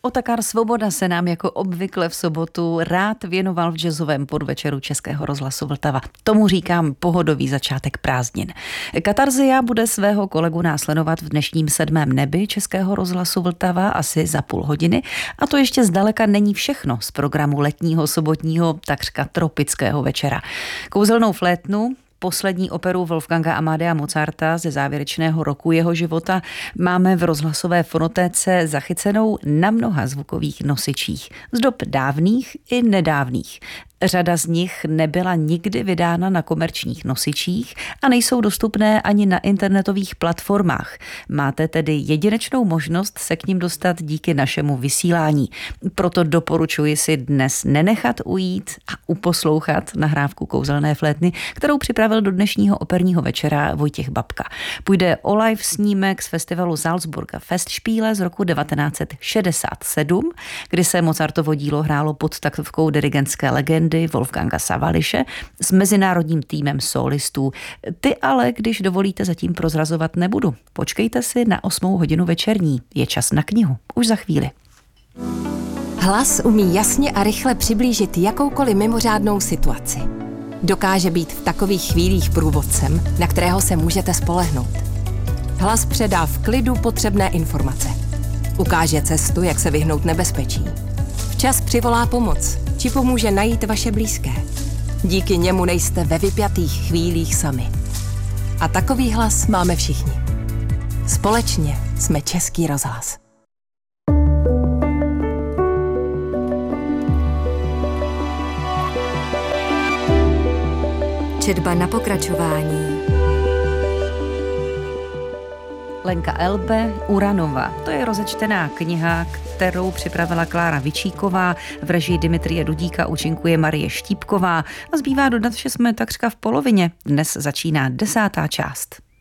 Otakar Svoboda se nám jako obvykle v sobotu rád věnoval v jazzovém podvečeru Českého rozhlasu Vltava. Tomu říkám pohodový začátek prázdnin. Katarzia bude svého kolegu následovat v dnešním 7. nebi Českého rozhlasu Vltava asi za půl hodiny. A to ještě zdaleka není všechno z programu letního sobotního takřka tropického večera. Kouzelnou flétnu, poslední operu Wolfganga Amadea Mozarta ze závěrečného roku jeho života máme v rozhlasové fonotéce zachycenou na mnoha zvukových nosičích, z dob dávných i nedávných. Řada z nich nebyla nikdy vydána na komerčních nosičích a nejsou dostupné ani na internetových platformách. Máte tedy jedinečnou možnost se k nim dostat díky našemu vysílání. Proto doporučuji si dnes nenechat ujít a uposlouchat nahrávku Kouzelné flétny, kterou připravil do dnešního operního večera Vojtěch Babka. Půjde o live snímek z festivalu Salzburger Festspiele z roku 1967, kdy se Mozartovo dílo hrálo pod taktovkou dirigentské legendy Wolfganga Sawallisze s mezinárodním týmem solistů. Ty ale, když dovolíte, zatím prozrazovat nebudu. Počkejte si na 8. hodinu večerní. Je čas na knihu. Už za chvíli. Hlas umí jasně a rychle přiblížit jakoukoliv mimořádnou situaci. Dokáže být v takových chvílích průvodcem, na kterého se můžete spolehnout. Hlas předá v klidu potřebné informace. Ukáže cestu, jak se vyhnout nebezpečí. Včas přivolá pomoc, či pomůže najít vaše blízké. Díky němu nejste ve vypjatých chvílích sami. A takový hlas máme všichni. Společně jsme Český rozhlas. Četba na pokračování. Lenka Elbe, Uranova. To je rozečtená kniha, kterou připravila Klára Vičíková. V režii Dimitrije Dudíka účinkuje Marie Štípková. A zbývá dodat, že jsme takřka v polovině. Dnes začíná 10. část.